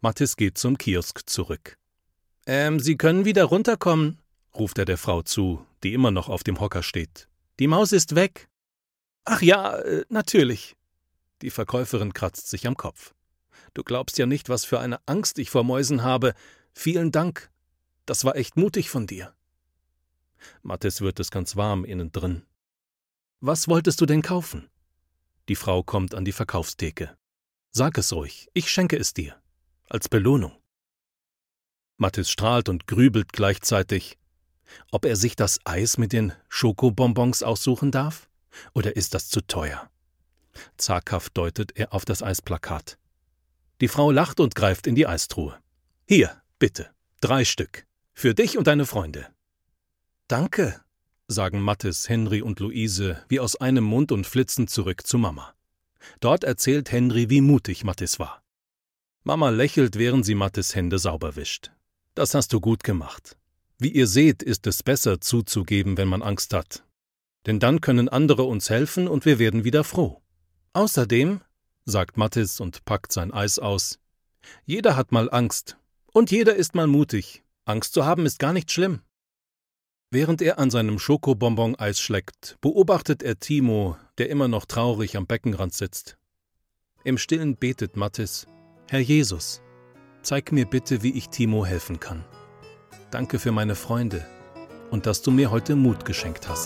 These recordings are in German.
Mathis geht zum Kiosk zurück. Sie können wieder runterkommen, ruft er der Frau zu, die immer noch auf dem Hocker steht. Die Maus ist weg. Ach ja, natürlich. Die Verkäuferin kratzt sich am Kopf. Du glaubst ja nicht, was für eine Angst ich vor Mäusen habe. Vielen Dank. Das war echt mutig von dir. Mathis wird es ganz warm innen drin. Was wolltest du denn kaufen? Die Frau kommt an die Verkaufstheke. Sag es ruhig, ich schenke es dir. Als Belohnung. Mathis strahlt und grübelt gleichzeitig, ob er sich das Eis mit den Schokobonbons aussuchen darf? Oder ist das zu teuer? Zaghaft deutet er auf das Eisplakat. Die Frau lacht und greift in die Eistruhe. Hier, bitte, 3 Stück. Für dich und deine Freunde. Danke, sagen Mathis, Henry und Luise wie aus einem Mund und flitzen zurück zu Mama. Dort erzählt Henry, wie mutig Mathis war. Mama lächelt, während sie Mathis Hände sauber wischt. Das hast du gut gemacht. Wie ihr seht, ist es besser zuzugeben, wenn man Angst hat. Denn dann können andere uns helfen und wir werden wieder froh. Außerdem, sagt Mathis und packt sein Eis aus, jeder hat mal Angst und jeder ist mal mutig. Angst zu haben ist gar nicht schlimm. Während er an seinem Schokobonbon-Eis schleckt, beobachtet er Timo, der immer noch traurig am Beckenrand sitzt. Im Stillen betet Mathis: Herr Jesus, zeig mir bitte, wie ich Timo helfen kann. Danke für meine Freunde und dass du mir heute Mut geschenkt hast.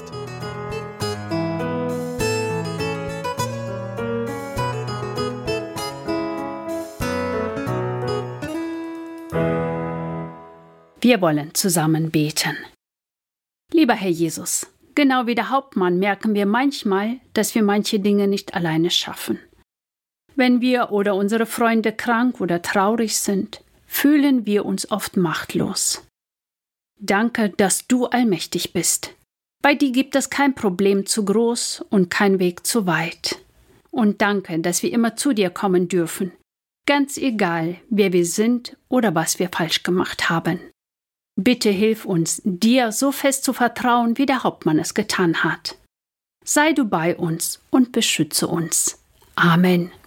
Wir wollen zusammen beten. Lieber Herr Jesus, genau wie der Hauptmann merken wir manchmal, dass wir manche Dinge nicht alleine schaffen. Wenn wir oder unsere Freunde krank oder traurig sind, fühlen wir uns oft machtlos. Danke, dass du allmächtig bist. Bei dir gibt es kein Problem zu groß und kein Weg zu weit. Und danke, dass wir immer zu dir kommen dürfen, ganz egal, wer wir sind oder was wir falsch gemacht haben. Bitte hilf uns, dir so fest zu vertrauen, wie der Hauptmann es getan hat. Sei du bei uns und beschütze uns. Amen.